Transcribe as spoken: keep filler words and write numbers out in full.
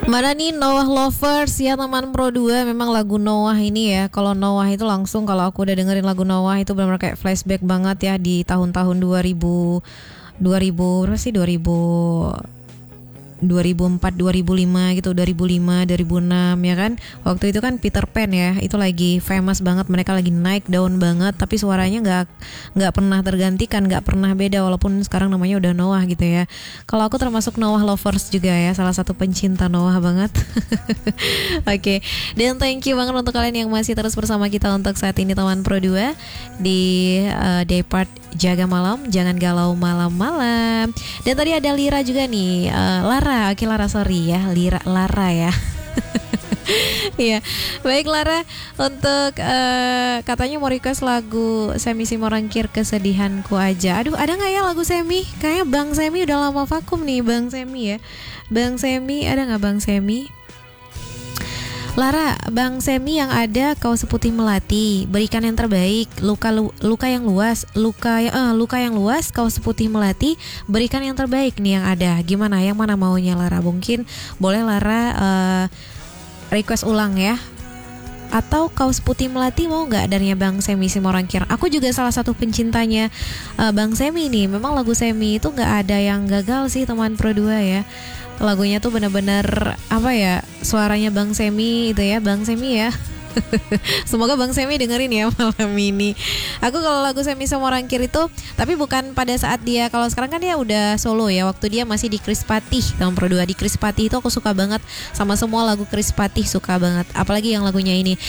Mana nih Noah Lovers ya teman Pro dua. Memang lagu Noah ini ya, kalau Noah itu langsung, kalau aku udah dengerin lagu Noah itu benar-benar kayak flashback banget ya di tahun-tahun dua ribu dua ribu berapa sih dua ribu dua ribu empat, dua ribu lima gitu, dua ribu lima, dua ribu enam ya kan. Waktu itu kan Peter Pan ya, itu lagi famous banget, mereka lagi naik daun banget, tapi suaranya nggak nggak pernah tergantikan, nggak pernah beda walaupun sekarang namanya udah Noah gitu ya. Kalau aku termasuk Noah lovers juga ya, salah satu pencinta Noah banget. Oke, okay. Dan thank you banget untuk kalian yang masih terus bersama kita untuk saat ini teman Pro dua di uh, day part Jaga Malam, jangan galau malam-malam. Dan tadi ada Lira juga nih, uh, Lara, oke Lara sorry ya, Lira Lara ya. Iya, baik Lara, untuk uh, katanya mau request lagu Semi Simorangkir Kesedihanku Aja. Aduh, ada nggak ya lagu Semi? Kayaknya Bang Semi udah lama vakum nih, Bang Semi ya. Bang Semi, ada nggak Bang Semi? Lara, Bang Semi yang ada Kau Seputih Melati, Berikan yang terbaik, Luka lu, luka yang luas, luka yang eh, luka yang luas, Kau Seputih Melati, Berikan yang terbaik nih yang ada. Gimana? Yang mana maunya Lara? Mungkin boleh Lara uh, request ulang ya. Atau Kau Seputih Melati mau nggak dari Bang Semi Simorangkir? Aku juga salah satu pencintanya uh, Bang Semi nih. Memang lagu Semi itu nggak ada yang gagal sih teman Pro dua ya. Lagunya tuh bener-bener apa ya, suaranya Bang Semi itu ya, Bang Semi ya. Semoga Bang Semi dengerin ya malam ini. Aku kalau lagu Semi Simorangkir itu, tapi bukan pada saat dia, kalau sekarang kan dia udah solo ya. Waktu dia masih di Krispatih, tahun Pro dua di Krispatih itu aku suka banget sama semua lagu Krispatih, suka banget. Apalagi yang lagunya ini,